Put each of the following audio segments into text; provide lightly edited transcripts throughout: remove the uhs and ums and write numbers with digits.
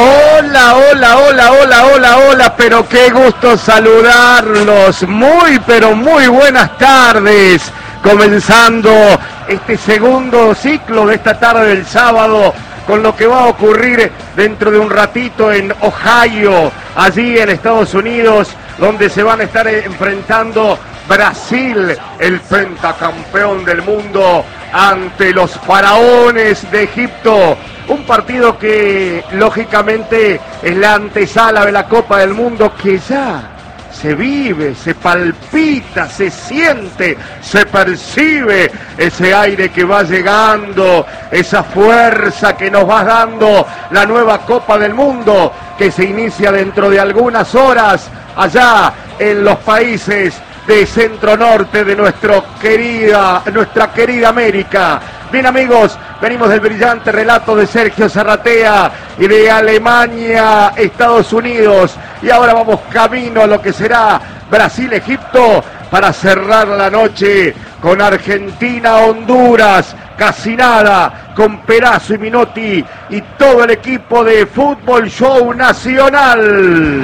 Hola, hola, hola, hola, hola, hola, pero qué gusto saludarlos. Muy, pero muy buenas tardes. Comenzando este segundo ciclo de esta tarde del sábado, con lo que va a ocurrir dentro de un ratito en Ohio, allí en Estados Unidos, donde se van a estar enfrentando Brasil, el pentacampeón del mundo, ante los faraones de Egipto. Un partido que lógicamente es la antesala de la Copa del Mundo, que ya se vive, se palpita, se siente, se percibe ese aire que va llegando, esa fuerza que nos va dando la nueva Copa del Mundo, que se inicia dentro de algunas horas allá en los países de centro norte de nuestra querida América. Bien, amigos, venimos del brillante relato de Sergio Zarratea y de Alemania, Estados Unidos, y ahora vamos camino a lo que será Brasil-Egipto para cerrar la noche con Argentina-Honduras. Casi nada, con Perazo y Minotti y todo el equipo de Fútbol Show Nacional.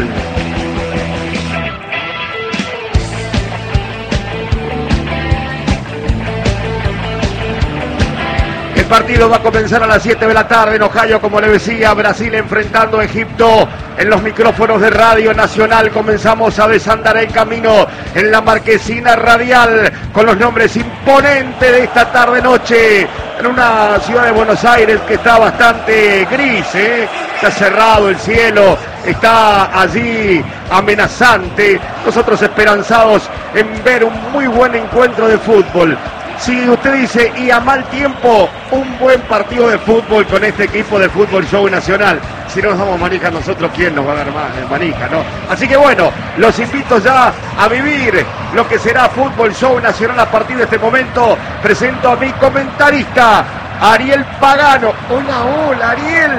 El partido va a comenzar a las 7 de la tarde en Ohio, como le decía, Brasil enfrentando a Egipto. En los micrófonos de Radio Nacional comenzamos a desandar el camino en la marquesina radial con los nombres imponentes de esta tarde-noche en una ciudad de Buenos Aires que está bastante gris, está cerrado el cielo, está allí amenazante. Nosotros esperanzados en ver un muy buen encuentro de fútbol. Si usted dice, y a mal tiempo, un buen partido de fútbol con este equipo de Fútbol Show Nacional. Si no nos damos manija nosotros, ¿quién nos va a dar más manija, no? Así que bueno, los invito ya a vivir lo que será Fútbol Show Nacional a partir de este momento. Presento a mi comentarista, Ariel Pagano. Hola, hola, Ariel.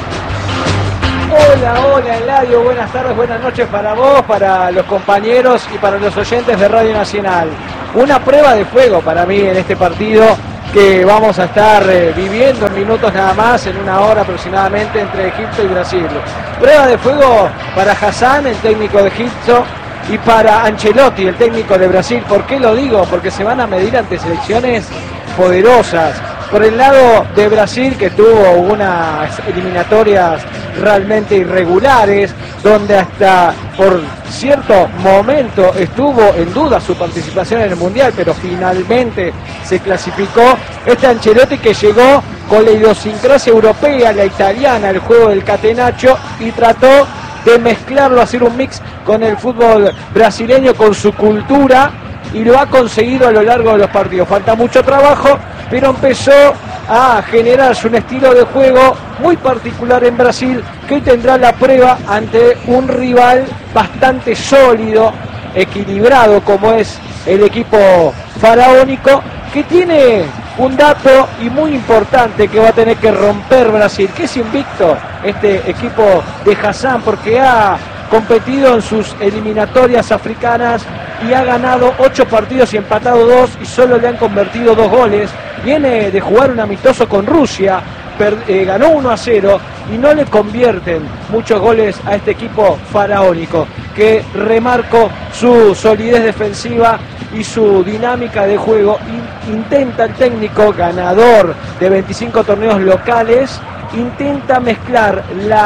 Hola, hola Eladio, buenas tardes, buenas noches para vos, para los compañeros y para los oyentes de Radio Nacional. Una prueba de fuego para mí en este partido que vamos a estar viviendo en minutos nada más, en una hora aproximadamente, entre Egipto y Brasil. Prueba de fuego para Hassan, el técnico de Egipto, y para Ancelotti, el técnico de Brasil. ¿Por qué lo digo? Porque se van a medir ante selecciones poderosas. Por el lado de Brasil, que tuvo unas eliminatorias realmente irregulares, donde hasta por cierto momento estuvo en duda su participación en el Mundial, pero finalmente se clasificó. Este Ancelotti que llegó con la idiosincrasia europea, la italiana, el juego del catenaccio, y trató de mezclarlo, hacer un mix con el fútbol brasileño, con su cultura, y lo ha conseguido a lo largo de los partidos. Falta mucho trabajo, pero empezó a generarse un estilo de juego muy particular en Brasil, que hoy tendrá la prueba ante un rival bastante sólido, equilibrado, como es el equipo faraónico, que tiene un dato y muy importante que va a tener que romper Brasil, que es invicto este equipo de Hassan, porque ha competido en sus eliminatorias africanas y ha ganado 8 partidos y empatado 2, y solo le han convertido 2 goles. Viene de jugar un amistoso con Rusia, ganó 1-0 y no le convierten muchos goles a este equipo faraónico, que remarco su solidez defensiva y su dinámica de juego. Intenta el técnico, ganador de 25 torneos locales, intenta mezclar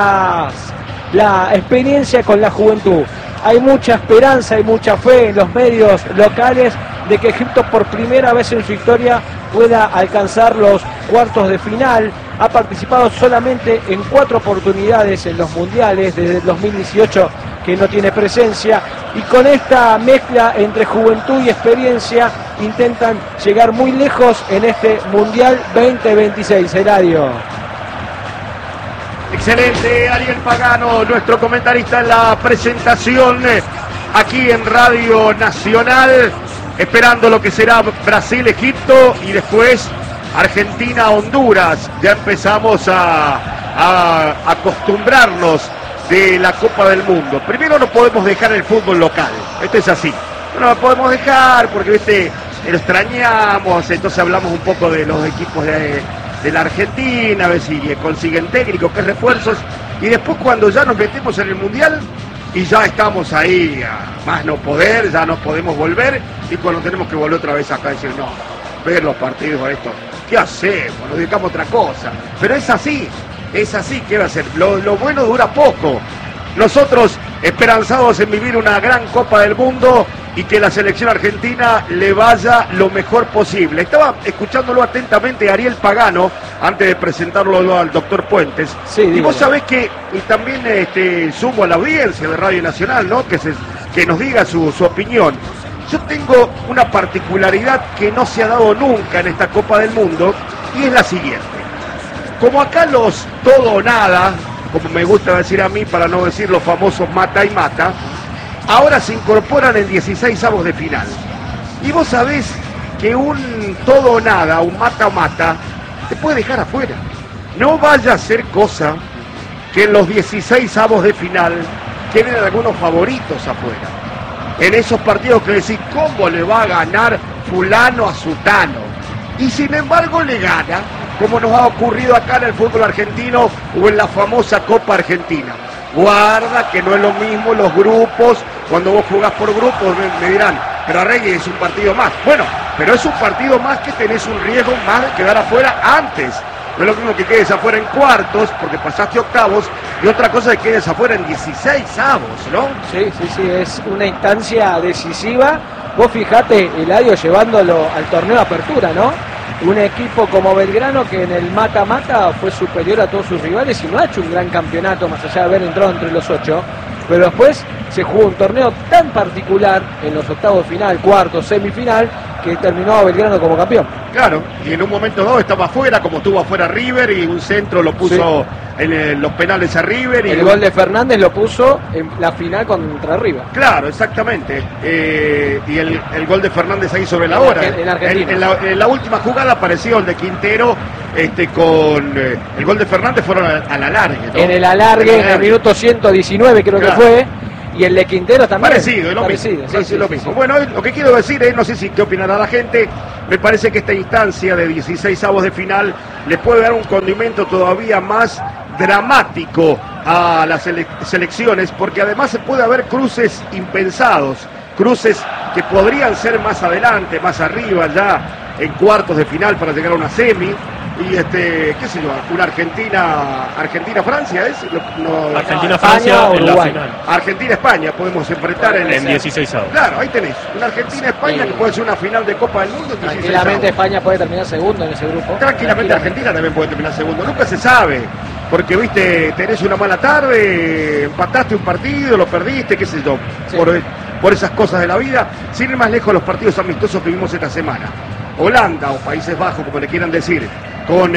la experiencia con la juventud. Hay mucha esperanza, hay mucha fe en los medios locales de que Egipto por primera vez en su historia pueda alcanzar los cuartos de final. Ha participado solamente en 4 oportunidades en los mundiales desde el 2018 que no tiene presencia, y con esta mezcla entre juventud y experiencia intentan llegar muy lejos en este Mundial 2026. Eladio. Excelente, Ariel Pagano, nuestro comentarista en la presentación aquí en Radio Nacional, esperando lo que será Brasil-Egipto y después Argentina-Honduras. Ya empezamos a acostumbrarnos de la Copa del Mundo. Primero no podemos dejar el fútbol local, esto es así. No lo podemos dejar porque, viste, lo extrañamos, entonces hablamos un poco de los equipos de la Argentina, a ver si consiguen técnicos, qué refuerzos, Y después cuando ya nos metemos en el Mundial y ya estamos ahí a más no poder, ya no podemos volver, y cuando tenemos que volver otra vez acá y decir, no, ver los partidos estos, ¿qué hacemos? Nos dedicamos a otra cosa. Pero es así, ¿qué va a ser? Lo bueno dura poco. Nosotros esperanzados en vivir una gran Copa del Mundo y que la selección argentina le vaya lo mejor posible. Estaba escuchándolo atentamente a Ariel Pagano antes de presentarlo al doctor Puentes. Sí, y vos sabés que, y también sumo a la audiencia de Radio Nacional, ¿no? Que nos diga su opinión. Yo tengo una particularidad que no se ha dado nunca en esta Copa del Mundo, y es la siguiente. Como acá los todo o nada, como me gusta decir a mí, para no decir los famosos mata y mata, ahora se incorporan en 16avos de final. Y vos sabés que un todo o nada, un mata o mata, te puede dejar afuera. No vaya a ser cosa que en los 16avos de final queden algunos favoritos afuera. En esos partidos que decís, ¿cómo le va a ganar fulano a sutano? Y sin embargo le gana, como nos ha ocurrido acá en el fútbol argentino o en la famosa Copa Argentina. Guarda que no es lo mismo los grupos, cuando vos jugás por grupos me dirán, pero Arregui es un partido más. Bueno, pero es un partido más que tenés un riesgo más de quedar afuera antes. No es lo mismo que quedes afuera en cuartos, porque pasaste octavos, y otra cosa es que quedes afuera en 16avos, ¿no? Sí, es una instancia decisiva. Vos fijate, Eladio, llevándolo al torneo de apertura, ¿no? Un equipo como Belgrano que en el mata-mata fue superior a todos sus rivales y no ha hecho un gran campeonato, más allá de haber entrado entre los 8, pero después se jugó un torneo tan particular en los octavos de final, cuartos, semifinal, que terminó Belgrano como campeón. Claro, y en un momento dado estaba afuera, como estuvo afuera River, y un centro lo puso en los penales a River. Y el gol de Fernández lo puso en la final contra River. Claro, exactamente. Y el gol de Fernández ahí sobre la hora. En Argentina. En la última jugada apareció el de Quintero, con el gol de Fernández fueron al alargue, ¿no? En el alargue, en el minuto 119 creo que fue. Y el de Quintero también. Parecido, es lo mismo. Sí, lo mismo. Bueno, lo que quiero decir es, no sé si qué opinará la gente, me parece que esta instancia de 16avos de final le puede dar un condimento todavía más dramático a las selecciones, porque además se puede haber cruces impensados, cruces que podrían ser más adelante, más arriba, ya en cuartos de final para llegar a una semi. Y qué sé yo, una Argentina-Francia es Argentina-Francia en la final. Argentina-España podemos enfrentar en 16avos. Claro, ahí tenés una Argentina-España que puede ser una final de Copa del Mundo. Tranquilamente España puede terminar segundo en ese grupo. Tranquilamente Argentina también puede terminar segundo. Nunca se sabe, porque viste, tenés una mala tarde, empataste un partido, lo perdiste, qué sé yo, por esas cosas de la vida. Sin ir más lejos, los partidos amistosos que vimos esta semana. Holanda o Países Bajos, como le quieran decir, con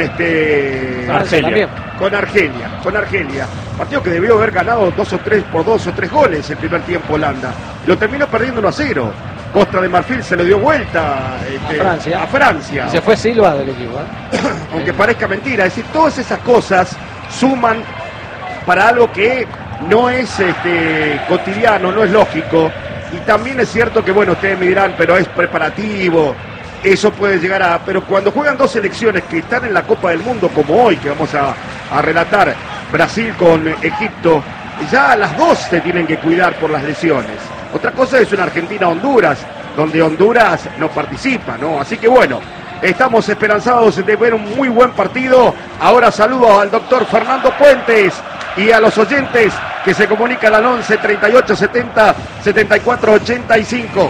Argelia. Con Argelia. Partido que debió haber ganado 2 o 3 goles el primer tiempo Holanda. Lo terminó perdiendo 1-0. Costa de Marfil se le dio vuelta a Francia. Se fue Silva del equipo. Aunque parezca mentira. Es decir, todas esas cosas suman para algo que no es cotidiano, no es lógico. Y también es cierto que, bueno, ustedes me dirán, pero es preparativo. Eso puede llegar a... Pero cuando juegan dos selecciones que están en la Copa del Mundo, como hoy, que vamos a relatar, Brasil con Egipto, ya las dos se tienen que cuidar por las lesiones. Otra cosa es una Argentina-Honduras, donde Honduras no participa, ¿no? Así que bueno, estamos esperanzados de ver un muy buen partido. Ahora saludo al doctor Fernando Puentes y a los oyentes que se comunican al 11 38 70 74 85.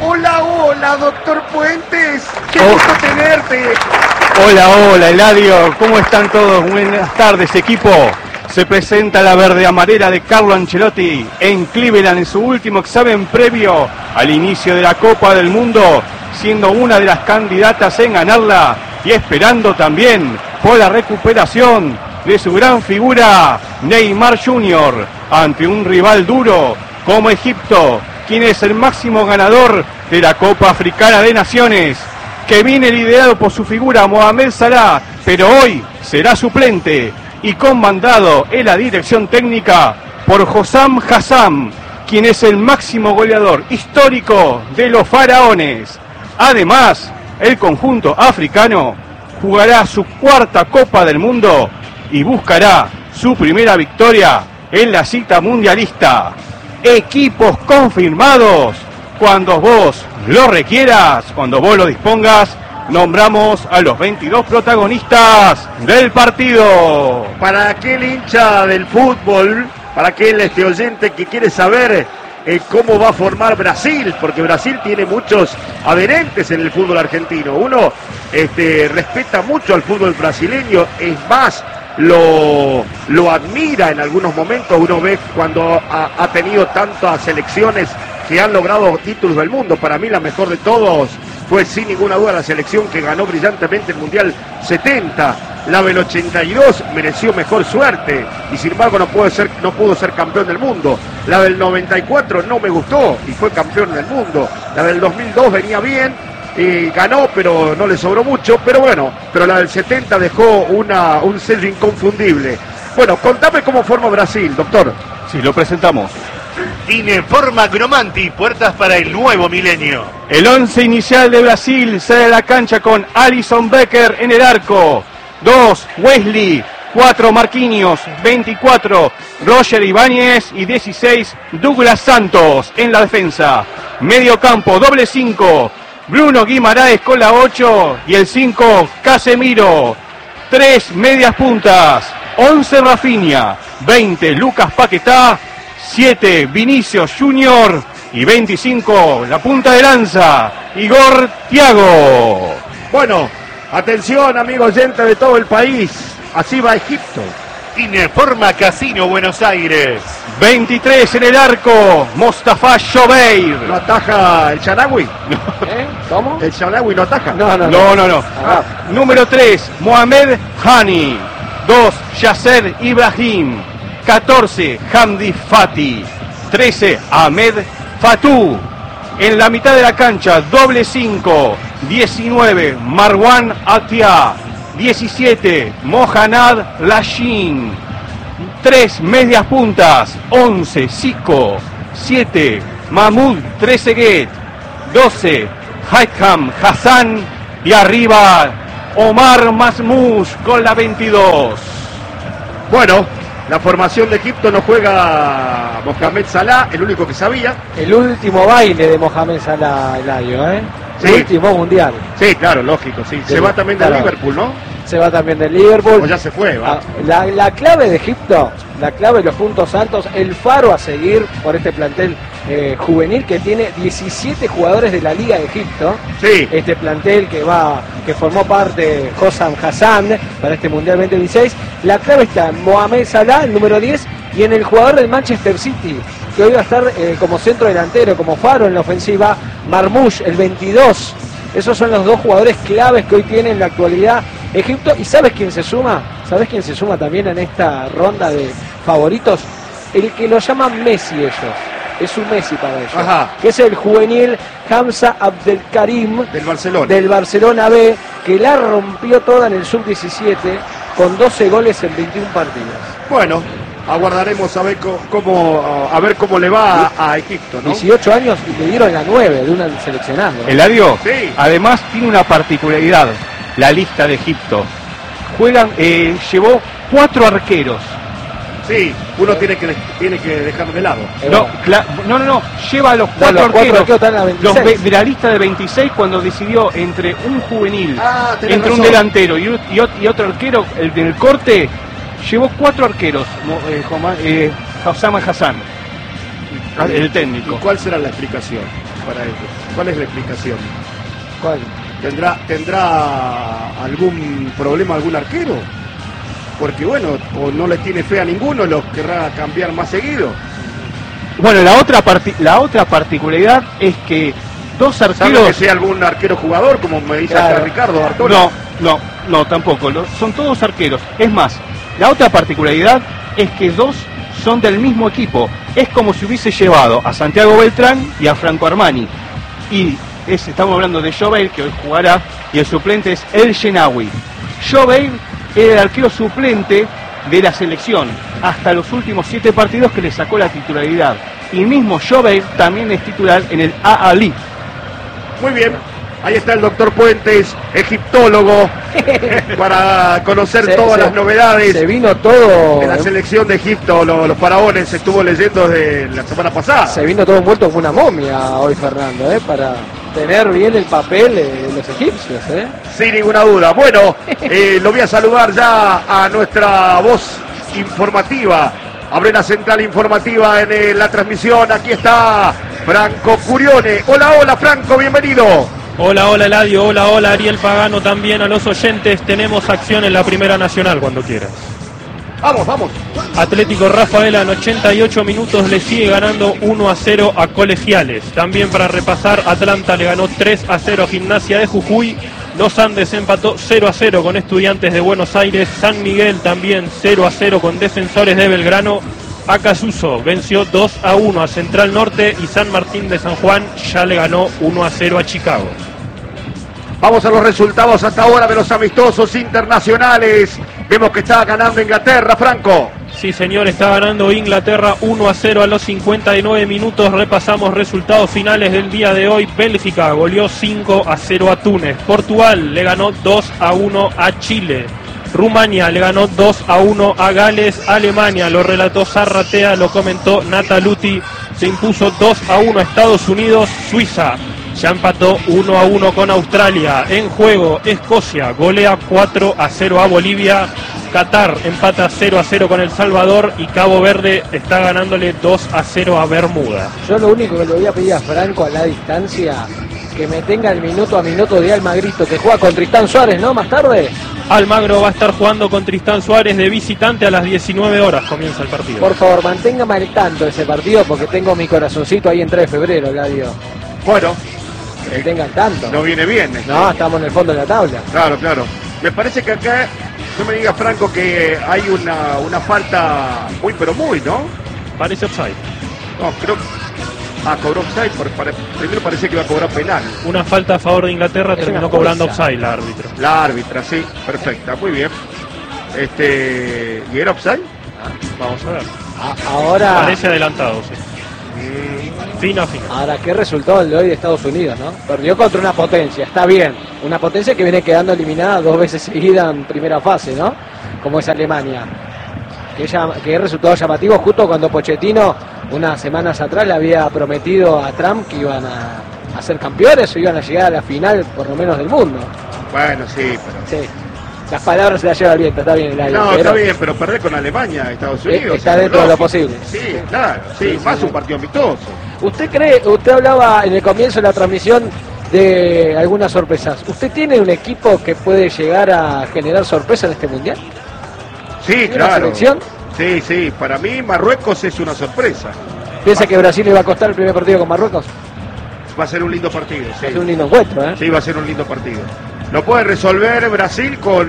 Hola, doctor Puentes. Qué gusto tenerte. Hola, Eladio. ¿Cómo están todos? Buenas tardes, equipo. Se presenta la verde amarela de Carlo Ancelotti en Cleveland en su último examen previo al inicio de la Copa del Mundo, siendo una de las candidatas en ganarla y esperando también por la recuperación de su gran figura Neymar Jr. ante un rival duro como Egipto, quien es el máximo ganador de la Copa Africana de Naciones, que viene liderado por su figura Mohamed Salah, pero hoy será suplente y comandado en la dirección técnica por Hossam Hassam, quien es el máximo goleador histórico de los faraones. Además, el conjunto africano jugará su cuarta Copa del Mundo y buscará su primera victoria en la cita mundialista. Equipos confirmados. Cuando vos lo requieras, cuando vos lo dispongas, nombramos a los 22 protagonistas del partido. Para aquel hincha del fútbol, para aquel oyente que quiere saber cómo va a formar Brasil, porque Brasil tiene muchos adherentes en el fútbol argentino. Uno respeta mucho al fútbol brasileño, es más, lo admira en algunos momentos. Uno ve cuando ha tenido tantas selecciones que han logrado títulos del mundo. Para mí la mejor de todos fue sin ninguna duda la selección que ganó brillantemente el Mundial 70. La del 82 mereció mejor suerte y sin embargo no pudo ser campeón del mundo. La del 94 no me gustó y fue campeón del mundo. La del 2002 venía bien y ganó, pero no le sobró mucho. Pero bueno, pero la del 70 dejó un sello inconfundible. Bueno, contame cómo forma Brasil, doctor. Sí, lo presentamos. Ineforma Cromanti, puertas para el nuevo milenio. El 11 inicial de Brasil sale a la cancha con Alisson Becker en el arco. 2, Wesley. 4, Marquinhos. 24, Roger Ibáñez. Y 16, Douglas Santos en la defensa. Medio campo, doble 5. Bruno Guimaraes con la 8. Y el 5, Casemiro. 3, medias puntas. 11, Rafinha. 20, Lucas Paquetá. 7, Vinicius Junior. Y 25, la punta de lanza, Igor Thiago. Bueno, atención, amigos oyentes de todo el país. Así va Egipto. Ineforma Casino Buenos Aires. 23 en el arco, Mostafa Shobeir. ¿No ataja el Sharawi? ¿Cómo? ¿El Sharawi no ataja? No. Número 3, Mohamed Hani. 2, Yasser Ibrahim. 14, Hamdi Fati. 13, Ahmed Fatou. En la mitad de la cancha, doble 5. 19, Marwan Atia. 17, Mohanad Lashin. 3, medias puntas. 11, Zico. 7, Mahmoud Trezeguet. 12, Haitham Hassan. Y arriba, Omar Masmouch con la 22. Bueno, la formación de Egipto no juega Mohamed Salah, el único que sabía. El último baile de Mohamed Salah, Eladio, ¿eh? Sí. El último mundial. Sí, claro, lógico, sí. Se va también del Liverpool, ¿no? Se va también del Liverpool. O ya se fue, va. La clave de Egipto, la clave de los puntos altos, el faro a seguir por este plantel juvenil que tiene 17 jugadores de la Liga de Egipto. Sí. Este plantel que formó parte Hossam Hassan para este Mundial 2016. La clave está en Mohamed Salah, el número 10, y en el jugador del Manchester City, que hoy va a estar como centro delantero, como faro en la ofensiva, Marmouch, el 22. Esos son los dos jugadores claves que hoy tiene en la actualidad Egipto. ¿Y sabes quién se suma? ¿Sabes quién se suma también en esta ronda de favoritos? El que lo llaman Messi ellos. Es un Messi para ellos. Ajá. Que es el juvenil Hamza Abdelkarim Del Barcelona. Del Barcelona B, que la rompió toda en el sub-17 con 12 goles en 21 partidos. Bueno, aguardaremos a ver cómo le va a Egipto, ¿no? 18 años y le dieron la 9 de una seleccionada. Eladio, Sí. además tiene una particularidad, la lista de Egipto. Llevó 4 arqueros. Sí, uno tiene que dejar de lado. No, lleva a los 4 los 4 arqueros están en la 26. de la lista de 26 cuando decidió entre un juvenil, Tenés entre un razón. delantero y otro arquero, el del corte, llevó 4 arqueros, Hossam Hassan, el técnico. ¿Y cuál será la explicación para ello? ¿Cuál es la explicación? ¿Cuál? ¿Tendrá algún problema algún arquero? Porque bueno, o no les tiene fe a ninguno, los querrá cambiar más seguido. Bueno, la otra particularidad es que 2 ¿Sabe arqueros... que sea algún arquero jugador, como me dice Claro. acá Ricardo Bartolo? No, tampoco. Son todos arqueros. Es más, la otra particularidad es que 2 son del mismo equipo. Es como si hubiese llevado a Santiago Beltrán y a Franco Armani. Y estamos hablando de Joveil, que hoy jugará, y el suplente es El Shenawi. Joveil era el arquero suplente de la selección hasta los últimos 7 partidos que le sacó la titularidad. Y mismo Joveil también es titular en el A-Ali. Muy bien. Ahí está el doctor Puentes, egiptólogo, para conocer todas las novedades. Se vino todo de la selección de Egipto, los faraones, estuvo leyendo desde la semana pasada. Se vino todo envuelto como una momia hoy, Fernando, para tener bien el papel de los egipcios. Sin ninguna duda. Bueno, lo voy a saludar ya a nuestra voz informativa. Abre la central informativa en la transmisión. Aquí está Franco Curione. Hola, hola Franco, bienvenido. Hola, hola Eladio, hola Ariel Pagano, también a los oyentes. Tenemos acción en la Primera Nacional cuando quieras. Vamos. Atlético Rafaela en 88 minutos le sigue ganando 1-0 a Colegiales. También para repasar, Atlanta le ganó 3-0 a Gimnasia de Jujuy. Los Andes empató 0-0 con Estudiantes de Buenos Aires. San Miguel también 0-0 con Defensores de Belgrano. Acasuso venció 2-1 a Central Norte y San Martín de San Juan ya le ganó 1-0 a Chicago. Vamos a los resultados hasta ahora de los amistosos internacionales. Vemos que está ganando Inglaterra, Franco. Sí, señor, está ganando Inglaterra 1-0 a los 59 minutos. Repasamos resultados finales del día de hoy. Bélgica goleó 5-0 a Túnez. Portugal le ganó 2-1 a Chile. Rumania le ganó 2-1 a Gales. Alemania, lo relató Zarratea, lo comentó Nataluti, se impuso 2-1 a Estados Unidos. Suiza ya empató 1-1 con Australia. En juego, Escocia golea 4-0 a Bolivia. Qatar empata 0-0 con El Salvador y Cabo Verde está ganándole 2-0 a Bermuda. Yo lo único que le voy a pedir a Franco a la distancia, que me tenga el minuto a minuto de Almagrito, que juega con Tristán Suárez, ¿no? Más tarde. Almagro va a estar jugando con Tristán Suárez de visitante a las 19 horas, comienza el partido. Por favor, manténgame al tanto de ese partido porque tengo mi corazoncito ahí en 3 de febrero, Gladio. Bueno. Que tenga al tanto. No viene bien. No, estamos en el fondo de la tabla. Claro. Me parece que acá, no me diga Franco que hay una falta muy, ¿no? Parece offside. No, creo cobró offside, primero parece que iba a cobrar penal. Una falta a favor de Inglaterra, terminó cobrando offside la árbitra. La árbitra, sí, perfecta, muy bien. ¿Y era offside? Vamos a ver. Ahora parece adelantado, sí. Fina. Ahora, qué resultado el de hoy de Estados Unidos, ¿no? Perdió contra una potencia, está bien. Una potencia que viene quedando eliminada 2 veces seguida en primera fase, ¿no? Como es Alemania. Que resultado llamativo justo cuando Pochettino, unas semanas atrás, le había prometido a Trump que iban a ser campeones o iban a llegar a la final, por lo menos, del mundo. Bueno, sí, pero... Sí. Las palabras se las lleva el viento, está bien el aire. No, está bien, pero perder con Alemania, Estados Unidos. Está dentro de lo posible. Sí, claro, sí, más un partido amistoso. Usted hablaba en el comienzo de la transmisión de algunas sorpresas. ¿Usted tiene un equipo que puede llegar a generar sorpresa en este mundial? Sí, claro. ¿Una selección? Sí, para mí Marruecos es una sorpresa. ¿Piensa que Brasil le va a costar el primer partido con Marruecos? Va a ser un lindo partido, sí. Va a ser un lindo encuentro, ¿eh? Sí, va a ser un lindo partido. Lo puede resolver Brasil con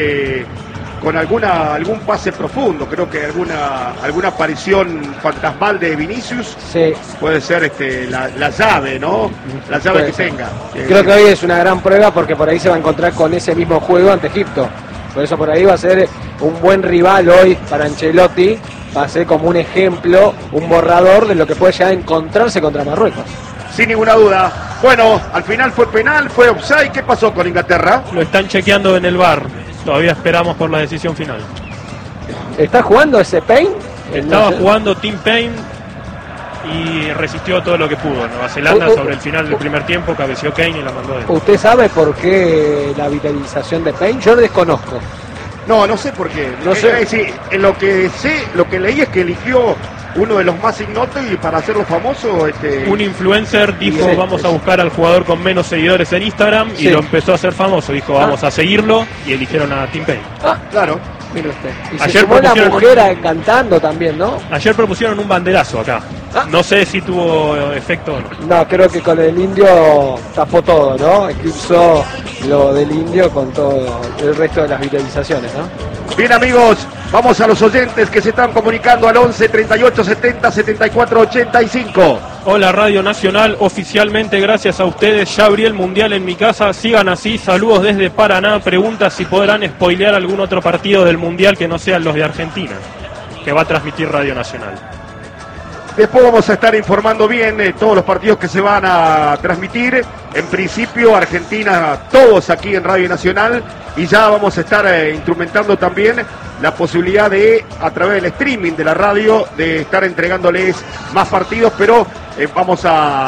algún pase profundo. Creo que alguna aparición fantasmal de Vinicius. Sí. Puede ser la llave, ¿no? La llave que tenga. Creo que hoy es una gran prueba porque por ahí se va a encontrar con ese mismo juego ante Egipto. Por eso por ahí va a ser un buen rival hoy para Ancelotti. Va a ser como un ejemplo, un borrador de lo que puede llegar a encontrarse contra Marruecos. Sin ninguna duda. Bueno, al final fue penal, fue offside. ¿Qué pasó con Inglaterra? Lo están chequeando en el VAR. Todavía esperamos por la decisión final. ¿Está jugando ese Payne? Estaba jugando Tim Payne y resistió todo lo que pudo. Nueva Zelanda sobre el final del primer tiempo cabeció Kane y la mandó dentro. ¿Usted sabe por qué la vitalización de Payne? Yo lo desconozco. No sé por qué. No sé. En lo que leí es que eligió uno de los más ignotos y para hacerlo famoso... Un influencer dijo vamos a buscar al jugador con menos seguidores en Instagram y lo empezó a hacer famoso. Dijo vamos a seguirlo y eligieron a Tim Payne. Claro. Mire usted. Y ayer se sumó la mujer cantando también, ¿no? Ayer propusieron un banderazo acá. No sé si tuvo efecto o no. No, creo que con el indio tapó todo, ¿no? Eclipsó lo del indio con todo el resto de las viralizaciones, ¿no? Bien, amigos, vamos a los oyentes que se están comunicando al 11 38 70 74 85. Hola Radio Nacional, oficialmente gracias a ustedes ya abrí el Mundial en mi casa, sigan así, saludos desde Paraná, pregunta si podrán spoilear algún otro partido del Mundial que no sean los de Argentina, que va a transmitir Radio Nacional. Después vamos a estar informando bien todos los partidos que se van a transmitir. en principio Argentina, todos aquí en Radio Nacional, y ya vamos a estar instrumentando también la posibilidad de, a través del streaming de la radio, de estar entregándoles más partidos, pero vamos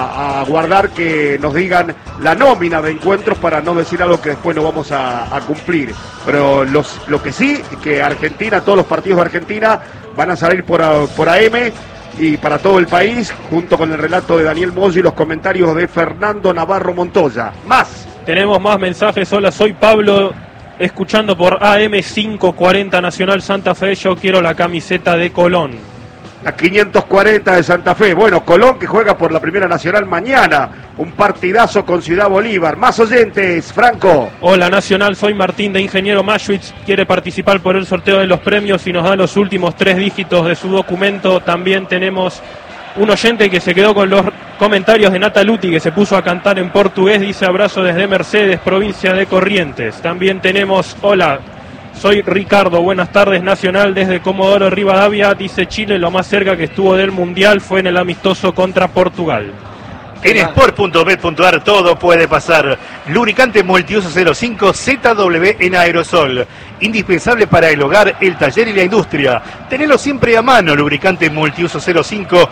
a guardar que nos digan la nómina de encuentros para no decir algo que después no vamos a cumplir. Pero lo que sí, que Argentina, todos los partidos de Argentina van a salir por AM y para todo el país, junto con el relato de Daniel Moyo y los comentarios de Fernando Navarro Montoya. Más. Tenemos más mensajes. Hola, soy Pablo, escuchando por AM 540 Nacional Santa Fe. Yo quiero la camiseta de Colón. La 540 de Santa Fe. Bueno, Colón que juega por la Primera Nacional mañana. Un partidazo con Ciudad Bolívar. Más oyentes, Franco. Hola Nacional, soy Martín de Ingeniero Maschwitz. Quiere participar por el sorteo de los premios y nos da los últimos 3 dígitos de su documento. También tenemos un oyente que se quedó con los comentarios de Nataluti, que se puso a cantar en portugués. Dice: abrazo desde Mercedes, provincia de Corrientes. También tenemos: hola, soy Ricardo, buenas tardes Nacional desde Comodoro Rivadavia. Dice: Chile lo más cerca que estuvo del Mundial fue en el amistoso contra Portugal. En sport.bet.ar todo puede pasar. Lubricante multiuso 05 ZW en aerosol. Indispensable para el hogar, el taller y la industria. Tenelo siempre a mano. Lubricante multiuso 05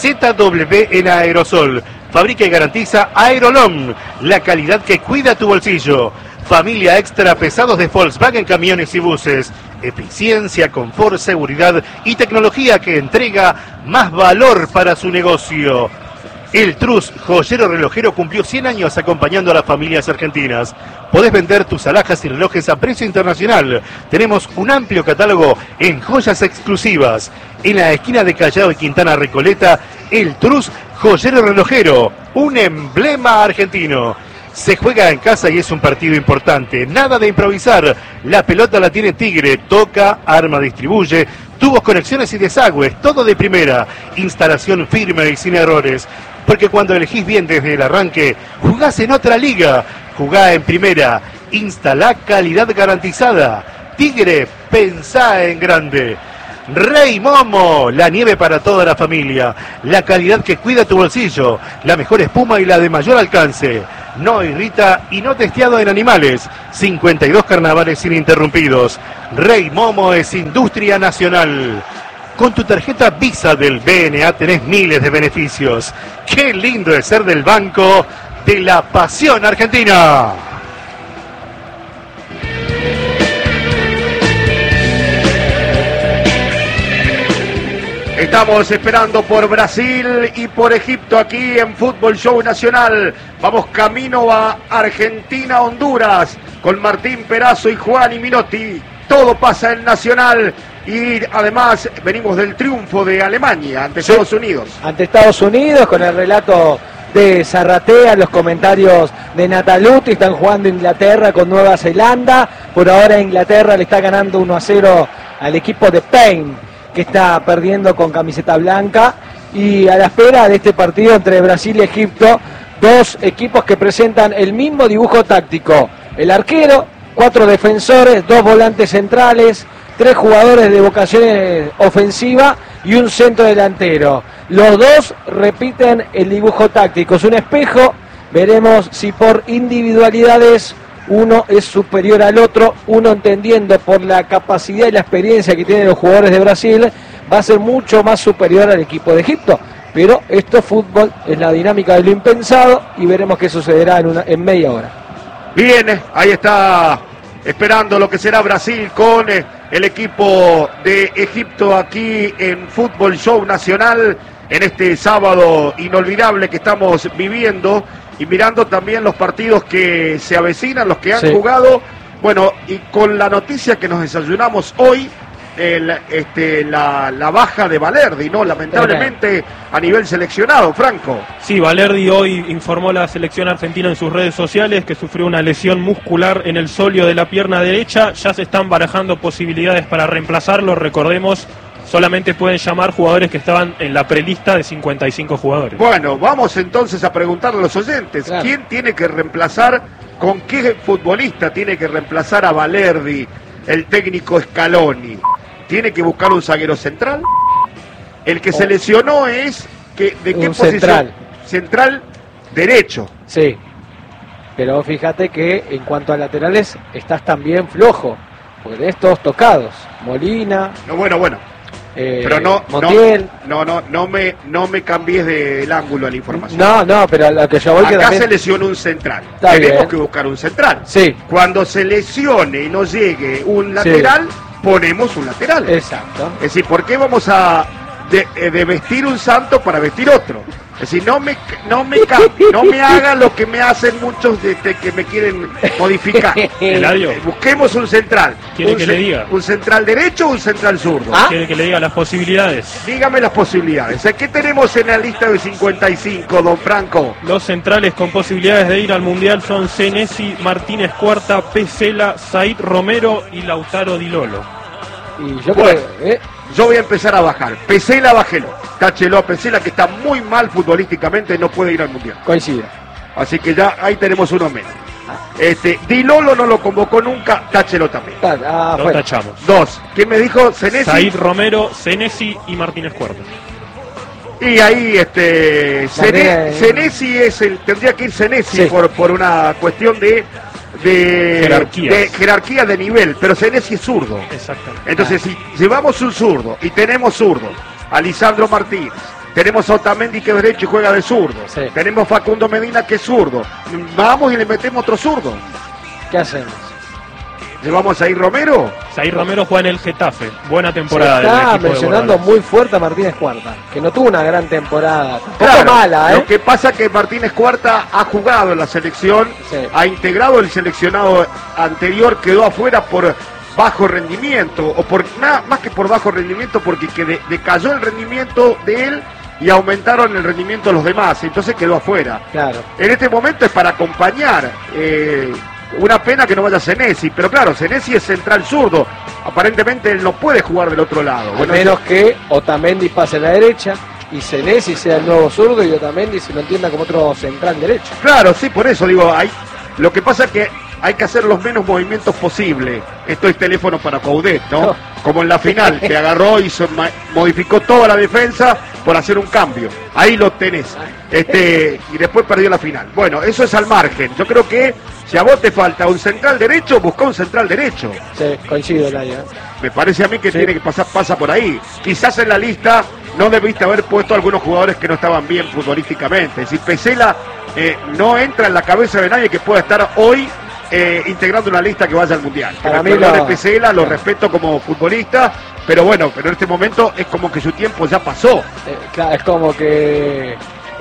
ZW en aerosol. Fabrica y garantiza Aerolón, la calidad que cuida tu bolsillo. Familia Extra Pesados de Volkswagen Camiones y Buses. Eficiencia, confort, seguridad y tecnología que entrega más valor para su negocio. El Trus, joyero relojero, cumplió 100 años acompañando a las familias argentinas. Podés vender tus alhajas y relojes a precio internacional. Tenemos un amplio catálogo en joyas exclusivas. En la esquina de Callao y Quintana Recoleta, el Trus, joyero relojero, un emblema argentino. Se juega en casa y es un partido importante. Nada de improvisar. La pelota la tiene Tigre. Toca, arma, distribuye. Tubos, conexiones y desagües. Todo de primera. Instalación firme y sin errores. Porque cuando elegís bien desde el arranque, jugás en otra liga. Jugá en primera. Instalá calidad garantizada. Tigre, pensá en grande. Rey Momo, la nieve para toda la familia. La calidad que cuida tu bolsillo. La mejor espuma y la de mayor alcance. No irrita y no testeado en animales. 52 carnavales ininterrumpidos. Rey Momo es industria nacional. Con tu tarjeta Visa del BNA tenés miles de beneficios. Qué lindo es ser del banco de la pasión argentina. Estamos esperando por Brasil y por Egipto aquí en Fútbol Show Nacional. Vamos camino a Argentina, Honduras, con Martín Perazo y Juan y Minotti. Todo pasa en Nacional y además venimos del triunfo de Alemania ante Estados Unidos. Ante Estados Unidos, con el relato de Zarratea, los comentarios de Nataluti. Están jugando Inglaterra con Nueva Zelanda. Por ahora Inglaterra le está ganando 1-0 al equipo de Payne, que está perdiendo con camiseta blanca, y a la espera de este partido entre Brasil y Egipto, dos equipos que presentan el mismo dibujo táctico. El arquero, 4 defensores, 2 volantes centrales, 3 jugadores de vocación ofensiva y un centro delantero. Los dos repiten el dibujo táctico. Es un espejo, veremos si por individualidades uno es superior al otro, uno entendiendo por la capacidad y la experiencia que tienen los jugadores de Brasil, va a ser mucho más superior al equipo de Egipto. Pero esto es fútbol, es la dinámica de lo impensado y veremos qué sucederá en media hora. Bien, ahí está esperando lo que será Brasil con el equipo de Egipto aquí en Fútbol Show Nacional en este sábado inolvidable que estamos viviendo. Y mirando también los partidos que se avecinan, los que han jugado. Bueno, y con la noticia que nos desayunamos hoy, la baja de Valerdi, ¿no? Lamentablemente a nivel seleccionado, Franco. Sí, Valerdi hoy informó la selección argentina en sus redes sociales que sufrió una lesión muscular en el sóleo de la pierna derecha. Ya se están barajando posibilidades para reemplazarlo. Recordemos, solamente pueden llamar jugadores que estaban en la prelista de 55 jugadores. Bueno, vamos entonces a preguntarle a los oyentes, claro, ¿quién tiene que reemplazar, con qué futbolista tiene que reemplazar a Valerdi, el técnico Scaloni? ¿Tiene que buscar un zaguero central? El que se lesionó es, ¿de qué posición? Central. Central derecho. Sí. Pero fíjate que en cuanto a laterales estás también flojo, porque tenés todos tocados. Molina, No, bueno. Pero Montiel. no me cambies del ángulo de la información. No, pero a lo que yo voy que Acá también... se lesionó un central. Está Tenemos bien. que buscar un central. Sí. Cuando se lesione y no llegue un lateral, ponemos un lateral. Exacto. Es decir, ¿por qué vamos a de vestir un santo para vestir otro? Es decir, no me haga lo que me hacen muchos que me quieren modificar. Eladio, Busquemos un central. ¿Quiere que le diga? ¿Un central derecho o un central zurdo? ¿Ah? quiere que le diga las posibilidades. Dígame las posibilidades. ¿Qué tenemos en la lista de 55, don Franco? Los centrales con posibilidades de ir al Mundial son Senesi, Martínez Cuarta, Pesela, Said Romero y Lautaro Di Lolo. Y yo Bueno. creo... Yo voy a empezar a bajar. Pesela, bájelo. Táchelo a Pesela, que está muy mal futbolísticamente, no puede ir al Mundial. coincido. Así que ya ahí tenemos uno menos. Di Lolo no lo convocó nunca, táchelo también. Lo Bueno. tachamos. 2. ¿Quién me dijo? Senesi. Said Romero, Senesi y Martínez Cuarta. Y ahí También. Senesi tendría que ir Senesi Sí. por una cuestión de Jerarquías. jerarquía de nivel, pero Senesi es zurdo. Exactamente. Entonces, si llevamos un zurdo y tenemos zurdo, a Lisandro Martínez, tenemos a Otamendi que es derecho y juega de zurdo, Sí. tenemos Facundo Medina que es zurdo, vamos y le metemos otro zurdo. ¿Qué hacemos? ¿Llevamos a Ir Romero? Said Romero juega en el Getafe. Buena Se temporada del está equipo de mencionando Bordalás. muy fuerte a Martínez Cuarta, que no tuvo una gran temporada. Tampoco Claro, mala, Lo que pasa es que Martínez Cuarta ha jugado en la selección, Sí. ha integrado el seleccionado anterior, quedó afuera por bajo rendimiento, o por nada más que por bajo rendimiento, porque decayó el rendimiento de él y aumentaron el rendimiento de los demás, entonces quedó afuera. Claro. En este momento es para acompañar. Una pena que no vaya Senesi, pero claro, Senesi es central zurdo. Aparentemente él no puede jugar del otro lado. A menos que Otamendi pase a la derecha y Senesi sea el nuevo zurdo y Otamendi se lo entienda como otro central derecho. Claro, sí, por eso digo, lo que pasa es que hay que hacer los menos movimientos posible. Esto es teléfono para Coudet, ¿no? No. Como en la final, que agarró y modificó toda la defensa por hacer un cambio. Ahí lo tenés. Y después perdió la final. Bueno, eso es al margen. Yo creo que si a vos te falta un central derecho, busca un central derecho. Sí, coincido, Laia. Me parece a mí que Sí. tiene que pasa por ahí. Quizás en la lista no debiste haber puesto a algunos jugadores que no estaban bien futbolísticamente. Es decir, Pesela no entra en la cabeza de nadie que pueda estar hoy integrando una lista que vaya al Mundial. Para Que mí me perdone lo- Pesela, lo respeto como futbolista, pero bueno, pero en este momento es como que su tiempo ya pasó. Claro, es como que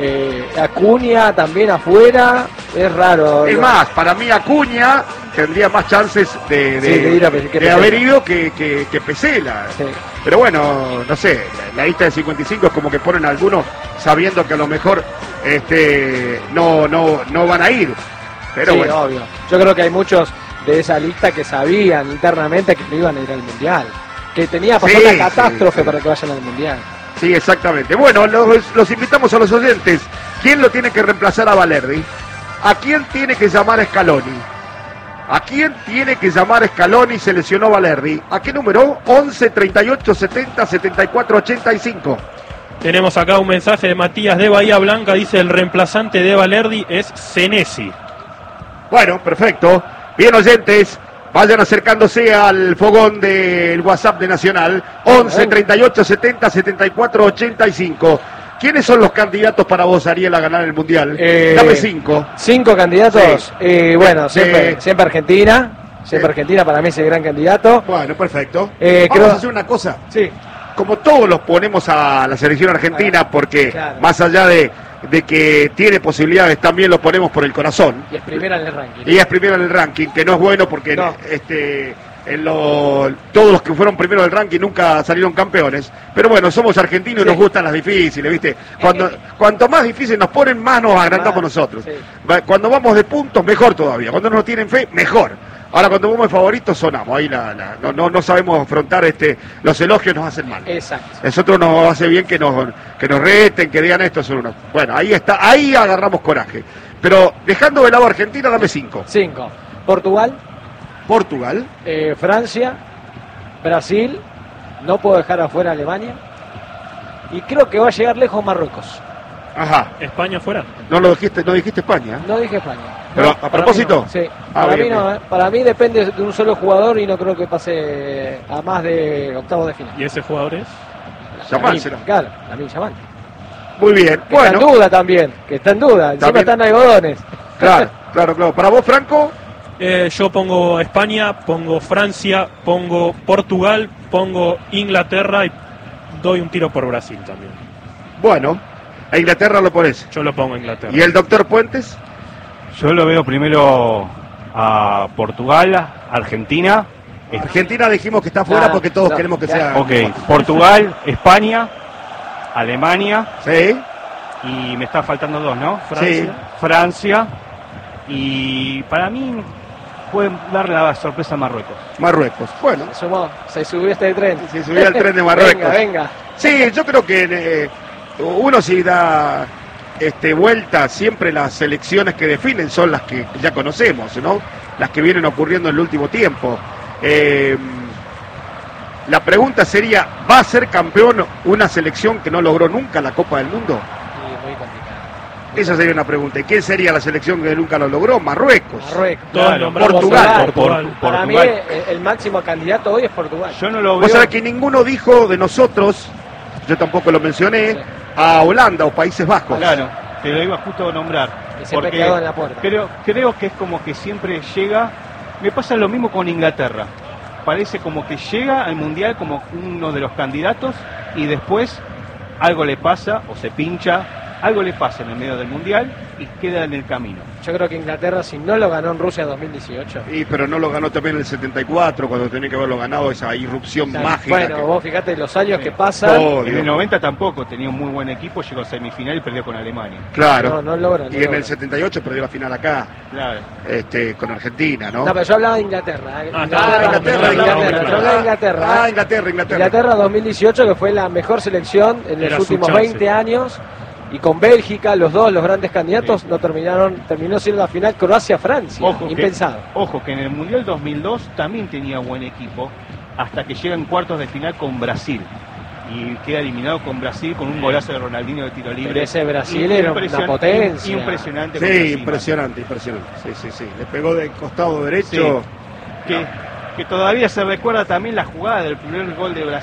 Acuña también afuera, es raro. Es más, para mí Acuña tendría más chances de ir a que de Pesela. haber ido que Pesela. Sí. Pero bueno, no sé, la lista de 55 es como que ponen a algunos sabiendo que a lo mejor no van a ir. Pero Sí, bueno, obvio. Yo creo que hay muchos de esa lista que sabían internamente que no iban a ir al Mundial. Que tenía pasar Sí, una catástrofe sí. para que vayan al Mundial. sí, exactamente. Bueno, los invitamos a los oyentes. ¿Quién lo tiene que reemplazar a Valerdi? ¿A quién tiene que llamar a Scaloni? ¿A quién tiene que llamar a Scaloni? Se lesionó Valerdi. ¿A qué número? 11 38 70 74 85. Tenemos acá un mensaje de Matías de Bahía Blanca. Dice: el reemplazante de Valerdi es Senesi. Bueno, perfecto. Bien, oyentes, vayan acercándose al fogón del WhatsApp de Nacional. 11 38 70 74 85. ¿Quiénes son los candidatos para vos, Ariel, a ganar el Mundial? Dame 5. 5 candidatos. Bueno, Sí. siempre Argentina. Siempre Argentina para mí es el gran candidato. Bueno, perfecto. Creo- Vamos a hacer una cosa. Sí. Como todos los ponemos a la selección argentina, porque Claro. más allá de que tiene posibilidades, también lo ponemos por el corazón. Y es primera en el ranking. Y es primero en el ranking, que no es bueno porque No. todos los que fueron primero del ranking nunca salieron campeones. Pero bueno, somos argentinos y Sí. nos gustan las difíciles, ¿viste? Cuanto más difícil nos ponen, más nos agrandamos Claro, nosotros. sí. Cuando vamos de puntos, mejor todavía. Cuando no nos tienen fe, mejor. Ahora cuando vamos de favoritos, sonamos. Ahí no sabemos afrontar los elogios, nos hacen mal. Exacto. Nosotros nos hace bien que nos reten, que digan esto. Bueno, ahí está, ahí agarramos coraje. Pero dejando de lado a Argentina, dame 5. 5. Portugal, Portugal. Francia, Brasil, no puedo dejar afuera Alemania. Y creo que va a llegar lejos Marruecos. Ajá. España fuera. No dijiste España. No dije España. Pero, No, ¿a para propósito? mí no. Sí. Ah, Para bien, mí no, para mí depende de un solo jugador y no creo que pase a más de octavos de final. ¿Y ese jugador es? Yamal Lamine, será. claro, Lamine Yamal. Muy bien. Que está en Bueno, duda también, que está en duda. Encima También. están algodones. claro. Para vos, Franco, Yo pongo España, pongo Francia, pongo Portugal, pongo Inglaterra y doy un tiro por Brasil también. bueno, a Inglaterra lo pones. Yo lo pongo Inglaterra. ¿Y el doctor Puentes? Yo lo veo primero a Portugal, Argentina. Argentina dijimos que está fuera Ah, porque todos no, queremos que ya. sea. Ok, Portugal, España, Alemania Sí, y me está faltando dos, ¿no? Francia. Francia y para mí pueden darle la sorpresa a Marruecos. Marruecos. Bueno, Se subió este tren. se subió al tren de Marruecos. Venga. Sí, yo creo que uno si da vuelta, siempre las selecciones que definen son las que ya conocemos, ¿no? Las que vienen ocurriendo en el último tiempo. La pregunta sería, ¿va a ser campeón una selección que no logró nunca la Copa del Mundo? Sí, muy complicado. Esa sería una pregunta. ¿Y quién sería la selección que nunca lo logró? Marruecos. Marruecos. Todos Claro, nombramos Portugal. a Portugal. Para mí Portugal. el máximo candidato hoy es Portugal. Yo no lo Vos veo. sabés que ninguno dijo de nosotros, yo tampoco lo mencioné, Sí. a Holanda o Países Bajos. Claro, te lo iba justo a nombrar. Y siempre quedó en la puerta. Creo que es como que siempre llega. Me pasa lo mismo con Inglaterra. Parece como que llega al Mundial como uno de los candidatos y después algo le pasa o se pincha, algo le pasa en el medio del Mundial y queda en el camino. Yo creo que Inglaterra, si no lo ganó en Rusia 2018. Pero no lo ganó también en el 74, cuando tenía que haberlo ganado, esa irrupción mágica. Bueno, que- vos fíjate los años Sí. que pasan. Oh, En Dios. el 90 tampoco tenía un muy buen equipo, llegó a semifinal y perdió con Alemania. Claro. No logran. Y en el 78 perdió la final acá, Claro. con Argentina, ¿no? No, pero yo hablaba de Inglaterra. Ah, Inglaterra. Yo hablaba de Inglaterra. Ah, Inglaterra. Inglaterra 2018, que fue la mejor selección en Era los su últimos chance. 20 años. Y con Bélgica, los grandes candidatos, no terminó siendo la final Croacia-Francia. Impensado. Ojo que en el Mundial 2002 también tenía buen equipo hasta que llega en cuartos de final con Brasil. Y queda eliminado con Brasil con un golazo de Ronaldinho de tiro libre. Pero ese Brasil era una potencia. Impresionante. con Sí, Brasil. impresionante. Sí. Le pegó del costado derecho. Que todavía se recuerda también la jugada del primer gol de Brasil.